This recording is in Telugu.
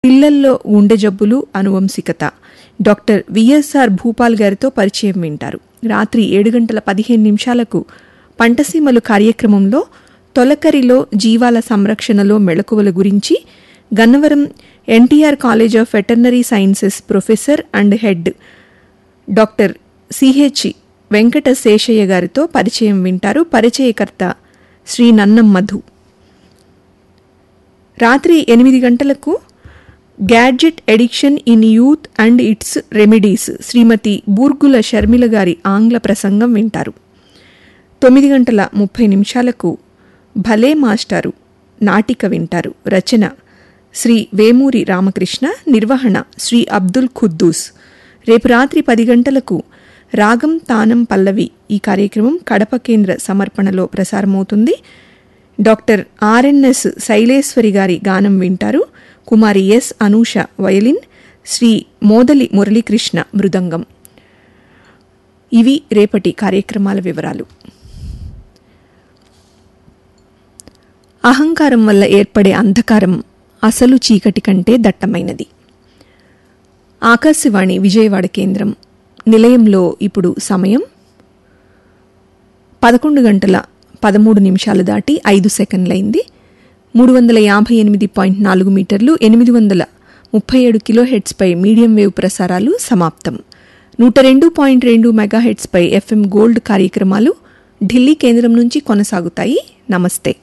పిల్లల్లో గుండె జబ్బులు అనువంశికత డాక్టర్ విఎస్ఆర్ భూపాల్ గారితో పరిచయం వింటారు. రాత్రి 7:15 పంటసీమలు కార్యక్రమంలో తొలకరిలో జీవాల సంరక్షణలో మెళకువల గురించి Gannavaram NTR college of veterinary sciences professor and head doctor CH Venkata Seshayya గారితో పరిచయం వింటారు. పరిచయకర్త శ్రీ నన్నం మధు. రాత్రి 8 gadget addiction in youth and it's remedies శ్రీమతి బూర్గుల షర్మిల గారి ఆంగ్ల ప్రసంగం వింటారు. 9:30 భలే మాస్టారు నాటిక వింటారు. రచన శ్రీ వేమూరి రామకృష్ణ, నిర్వహణ శ్రీ అబ్దుల్ ఖుద్దూస్. రేపు రాత్రి 10 రాగం తానం పల్లవి ఈ కార్యక్రమం కడప కేంద్ర సమర్పణలో ప్రసారమవుతుంది. డాక్టర్ ఆర్ఎన్ఎస్ శైలేశ్వరి గారి గానం వింటారు. కుమారి ఎస్ అనూష వయలిన్, శ్రీ మోదలి మురళీకృష్ణ మృదంగం. ఇవి రేపటి కార్యక్రమాల వివరాలు. అహంకారం వల్ల ఏర్పడే అంధకారం అసలు చీకటి కంటే దట్టమైనది. ఆకాశవాణి విజయవాడ కేంద్రం నిలయంలో ఇప్పుడు సమయం 11:13 దాటి 5 సెకండ్లైంది. 358.4 మీటర్లు 837 కిలోహెర్ట్జ్పై మీడియం వేవ్ ప్రసారాలు సమాప్తం. 102.2 మెగాహెర్ట్జ్పై ఎఫ్ఎం గోల్డ్ కార్యక్రమాలు ఢిల్లీ కేంద్రం నుంచి కొనసాగుతాయి. నమస్తే.